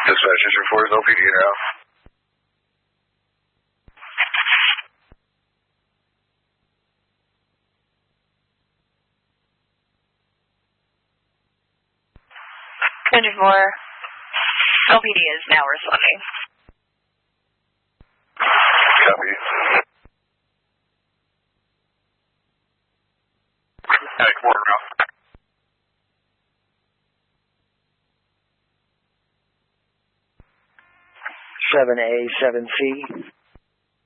Dispatchers report LPD now. LPD is now responding. Copy. Quarter now. 7A, 7C.